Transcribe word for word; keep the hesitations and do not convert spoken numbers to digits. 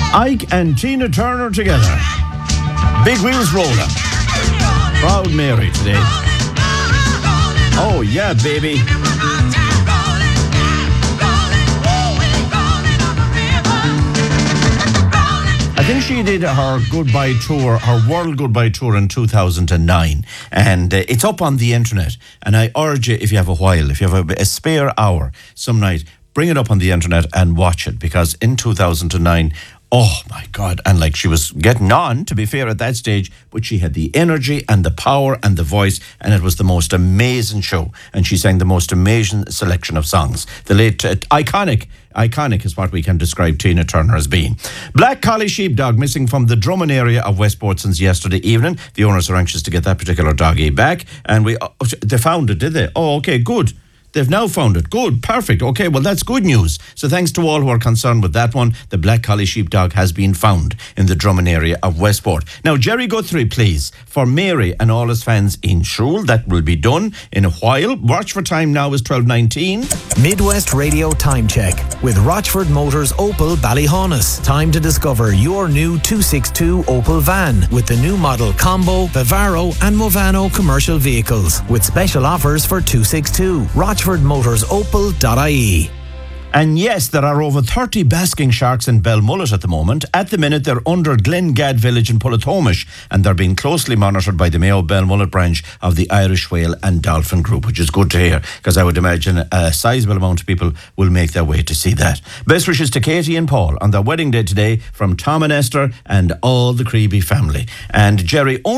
Ike and Tina Turner together. Big wheels roller. Proud Mary today. Oh yeah, baby. I think she did her goodbye tour, her world goodbye tour in two thousand nine. And uh, it's up on the internet. And I urge you, if you have a while, if you have a, a spare hour some night, bring it up on the internet and watch it. Because in two thousand nine, oh my God, and like she was getting on, to be fair, at that stage, but she had the energy and the power and the voice, and it was the most amazing show. And she sang the most amazing selection of songs. The late, uh, iconic, iconic is what we can describe Tina Turner as being. Black Collie Sheepdog missing from the Drummond area of Westport since yesterday evening. The owners are anxious to get that particular doggy back, and we, oh, they found it, did they? Oh, okay, good. They've now found it. Good. Perfect. Okay, well, that's good news. So thanks to all who are concerned with that one. The Black Collie Sheepdog has been found in the Drummond area of Westport. Now, Jerry Guthrie, please, for Mary and all his fans in Shrule. That will be done in a while. Watch for time now is twelve nineteen. Midwest Radio Time Check with Rochford Motors Opel Ballyhaunis. Time to discover your new two sixty-two Opel van with the new model Combo, Bavaro and Movano commercial vehicles with special offers for two sixty-two. Rochford Motors Opel dot I E. And yes, there are over thirty basking sharks in Belmullet at the moment. At the minute, they're under Glengad village in Pullatomish, and they're being closely monitored by the Mayo Belmullet branch of the Irish Whale and Dolphin Group, which is good to hear, because I would imagine a sizable amount of people will make their way to see that. Best wishes to Katie and Paul on their wedding day today from Tom and Esther and all the Creeby family. And Jerry,